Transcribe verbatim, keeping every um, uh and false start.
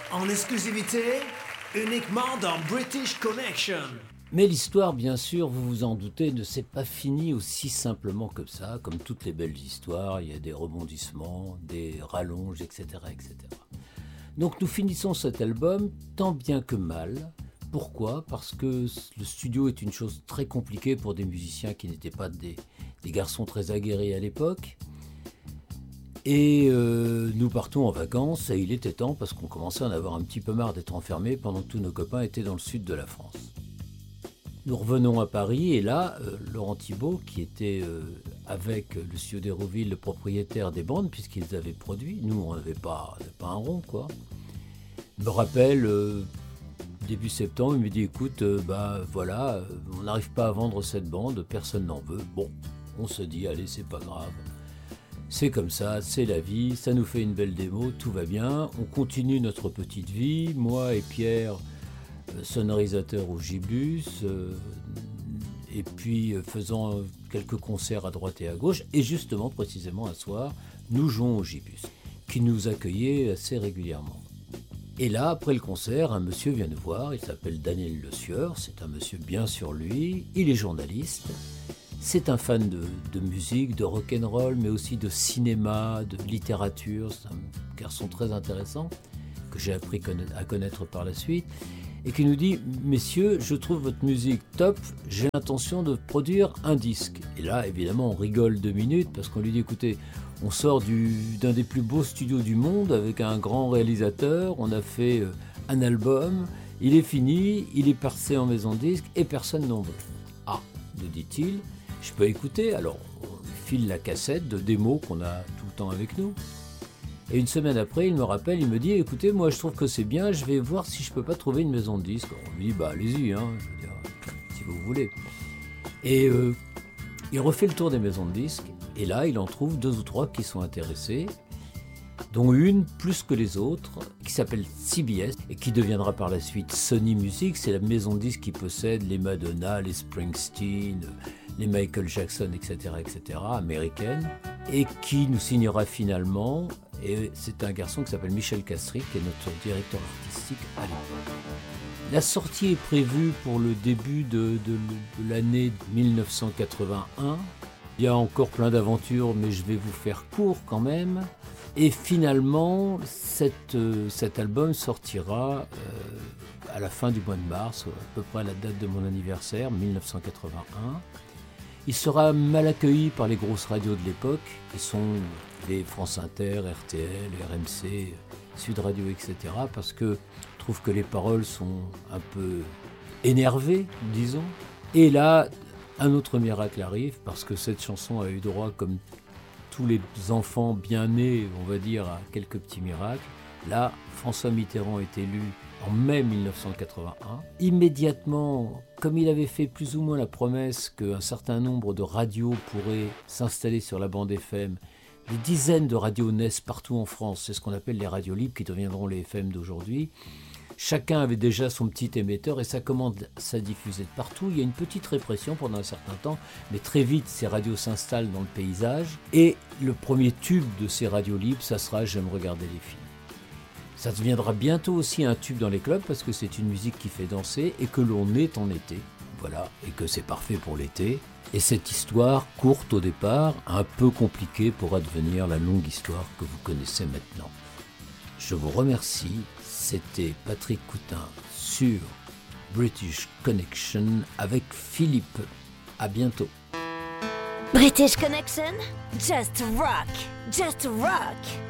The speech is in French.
En exclusivité, uniquement dans British Connection. Mais l'histoire, bien sûr, vous vous en doutez, ne s'est pas finie aussi simplement comme ça. Comme toutes les belles histoires, il y a des rebondissements, des rallonges, et cetera, et cetera. Donc nous finissons cet album tant bien que mal. Pourquoi ? Parce que le studio est une chose très compliquée pour des musiciens qui n'étaient pas des, des garçons très aguerris à l'époque. Et euh, nous partons en vacances et il était temps parce qu'on commençait à en avoir un petit peu marre d'être enfermés pendant que tous nos copains étaient dans le sud de la France. Nous revenons à Paris et là, euh, Laurent Thibault, qui était euh, avec le studio d'Hérouville, le propriétaire des bandes, puisqu'ils avaient produit, nous on n'avait pas, pas un rond quoi, me rappelle euh, début septembre, il me dit écoute, euh, bah voilà, euh, on n'arrive pas à vendre cette bande, personne n'en veut. Bon, on se dit allez, c'est pas grave. C'est comme ça, c'est la vie, ça nous fait une belle démo, tout va bien, on continue notre petite vie, moi et Pierre, euh, sonorisateur au Gibus, euh, et puis euh, faisant quelques concerts à droite et à gauche, et justement, précisément un soir, nous jouons au Gibus, qui nous accueillait assez régulièrement. Et là, après le concert, un monsieur vient nous voir, il s'appelle Daniel Le Sueur, c'est un monsieur bien sur lui, il est journaliste. C'est un fan de, de musique, de rock'n'roll, mais aussi de cinéma, de littérature. C'est un garçon très intéressant que j'ai appris à connaître par la suite et qui nous dit « Messieurs, je trouve votre musique top, j'ai l'intention de produire un disque. » Et là, évidemment, on rigole deux minutes parce qu'on lui dit « Écoutez, on sort du, d'un des plus beaux studios du monde avec un grand réalisateur, on a fait un album, il est fini, il est passé en maison de disque et personne n'en veut. » Ah, nous dit-il. Je peux écouter, alors on lui file la cassette de démos qu'on a tout le temps avec nous. Et une semaine après, il me rappelle, il me dit, écoutez, moi je trouve que c'est bien, je vais voir si je peux pas trouver une maison de disques. On lui dit, bah allez-y, hein, je veux dire, si vous voulez. Et euh, il refait le tour des maisons de disques, et là, il en trouve deux ou trois qui sont intéressés, dont une plus que les autres, qui s'appelle C B S, et qui deviendra par la suite Sony Music. C'est la maison de disques qui possède les Madonna, les Springsteen, les Michael Jackson, et cetera, et cetera, américaines, et qui nous signera finalement, et c'est un garçon qui s'appelle Michel Castry, qui est notre directeur artistique à l'époque. La sortie est prévue pour le début de, de, de l'année dix-neuf cent quatre-vingt-un. Il y a encore plein d'aventures, mais je vais vous faire court quand même. Et finalement, cette, euh, cet album sortira euh, à la fin du mois de mars, à peu près à la date de mon anniversaire, dix-neuf cent quatre-vingt-un. Il sera mal accueilli par les grosses radios de l'époque, qui sont les France Inter, R T L, R M C, Sud Radio, et cetera, parce que je trouve que les paroles sont un peu énervées, disons. Et là, un autre miracle arrive, parce que cette chanson a eu droit, comme tous les enfants bien nés, on va dire, à quelques petits miracles. Là, François Mitterrand est élu en mai dix-neuf cent quatre-vingt-un. Immédiatement, comme il avait fait plus ou moins la promesse qu'un certain nombre de radios pourraient s'installer sur la bande F M, des dizaines de radios naissent partout en France. C'est ce qu'on appelle les radios libres qui deviendront les F M d'aujourd'hui. Chacun avait déjà son petit émetteur et ça commence à diffuser de partout. Il y a une petite répression pendant un certain temps, mais très vite, ces radios s'installent dans le paysage. Et le premier tube de ces radios libres, ça sera « J'aime regarder les films ». Ça deviendra bientôt aussi un tube dans les clubs parce que c'est une musique qui fait danser et que l'on est en été. Voilà, et que c'est parfait pour l'été. Et cette histoire, courte au départ, un peu compliquée, pourra devenir la longue histoire que vous connaissez maintenant. Je vous remercie. C'était Patrick Coutin sur British Connection avec Philippe. À bientôt. British Connection, just rock, just rock.